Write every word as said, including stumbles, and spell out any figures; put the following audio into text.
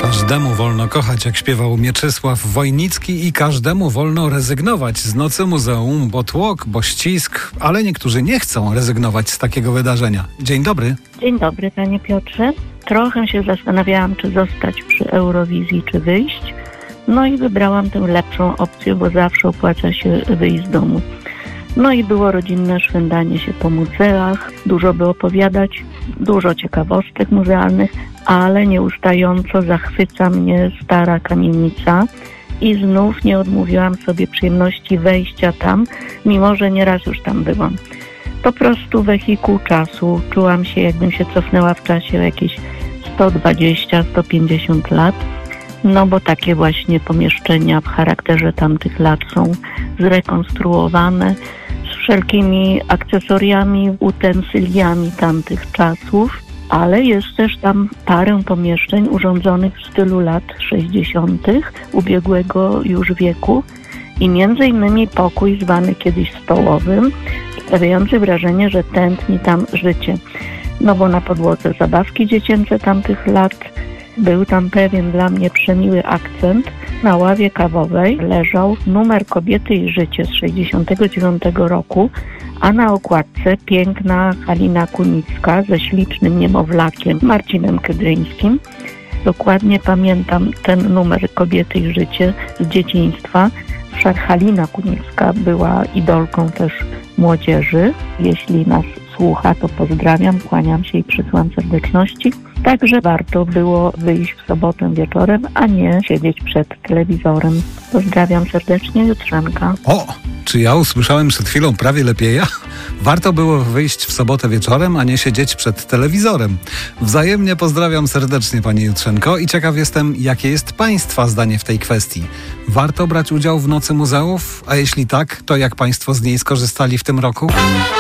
Każdemu wolno kochać, jak śpiewał Mieczysław Wojnicki, i każdemu wolno rezygnować z Nocy Muzeum, bo tłok, bo ścisk, ale niektórzy nie chcą rezygnować z takiego wydarzenia. Dzień dobry. Dzień dobry, panie Piotrze. Trochę się zastanawiałam, czy zostać przy Eurowizji, czy wyjść. No i wybrałam tę lepszą opcję, bo zawsze opłaca się wyjść z domu. No i było rodzinne szwendanie się po muzeach, dużo by opowiadać, dużo ciekawostek muzealnych, ale nieustająco zachwyca mnie stara kamienica i znów nie odmówiłam sobie przyjemności wejścia tam, mimo że nieraz już tam byłam. Po prostu wehikuł czasu, czułam się, jakbym się cofnęła w czasie o jakieś sto dwadzieścia do stu pięćdziesięciu lat, no bo takie właśnie pomieszczenia w charakterze tamtych lat są zrekonstruowane z wszelkimi akcesoriami, utensyliami tamtych czasów, ale jest też tam parę pomieszczeń urządzonych w stylu lat sześćdziesiątych ubiegłego już wieku i między innymi pokój zwany kiedyś stołowym, sprawiający wrażenie, że tętni tam życie. No bo na podłodze zabawki dziecięce tamtych lat, był tam pewien dla mnie przemiły akcent. Na ławie kawowej leżał numer Kobiety i życie z sześćdziesiątego dziewiątego roku, a na okładce piękna Halina Kunicka ze ślicznym niemowlakiem Marcinem Kydryńskim. Dokładnie pamiętam ten numer Kobiety i życie z dzieciństwa. Wszak Halina Kunicka była idolką też młodzieży. Jeśli nas słucha, to pozdrawiam, kłaniam się i przysyłam serdeczności. Także warto było wyjść w sobotę wieczorem, a nie siedzieć przed telewizorem. Pozdrawiam serdecznie, Jutrzenka. O, czy ja usłyszałem przed chwilą prawie lepiej ja? Warto było wyjść w sobotę wieczorem, a nie siedzieć przed telewizorem. Wzajemnie pozdrawiam serdecznie, pani Jutrzenko, i ciekaw jestem, jakie jest państwa zdanie w tej kwestii. Warto brać udział w Nocy Muzeów? A jeśli tak, to jak państwo z niej skorzystali w tym roku?